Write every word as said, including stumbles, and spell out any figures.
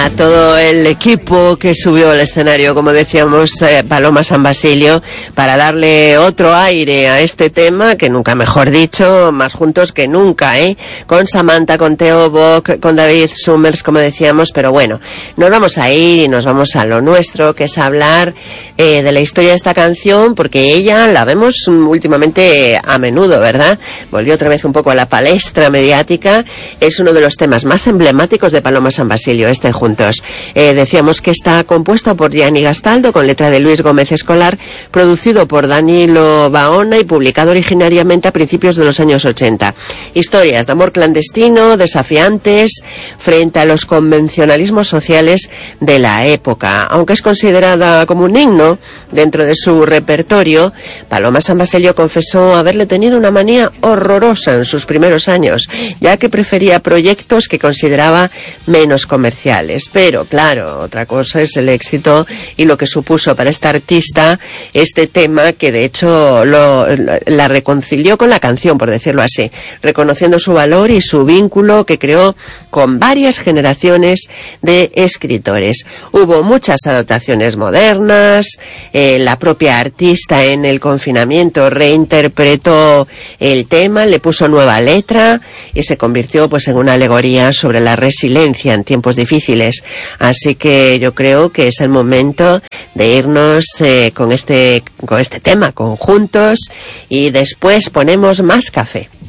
A todo el equipo que subió al escenario, como decíamos, eh, Paloma San Basilio, para darle otro aire a este tema, que nunca mejor dicho, más juntos que nunca, ¿eh? Con Samantha, con Theo Bock, con David Summers, como decíamos, pero bueno, nos vamos a ir y nos vamos a lo nuestro, que es hablar eh, de la historia de esta canción, porque ella la vemos últimamente a menudo, ¿verdad? Volvió otra vez un poco a la palestra mediática, es uno de los temas más emblemáticos de Paloma San Basilio, este junto. Eh, decíamos que está compuesto por Gianni Gastaldo, con letra de Luis Gómez Escolar, producido por Danilo Baona y publicado originariamente a principios de los años ochenta. Historias de amor clandestino, desafiantes, frente a los convencionalismos sociales de la época. Aunque es considerada como un himno dentro de su repertorio, Paloma San Basilio confesó haberle tenido una manía horrorosa en sus primeros años, ya que prefería proyectos que consideraba menos comerciales. Pero claro, otra cosa es el éxito y lo que supuso para esta artista este tema, que de hecho lo, la reconcilió con la canción, por decirlo así, reconociendo su valor y su vínculo que creó con varias generaciones de escritores. Hubo muchas adaptaciones modernas, eh, la propia artista en el confinamiento reinterpretó el tema, le puso nueva letra y se convirtió pues en una alegoría sobre la resiliencia en tiempos difíciles. Así que yo creo que es el momento de irnos eh, con este con este tema conjuntos, y después ponemos más café.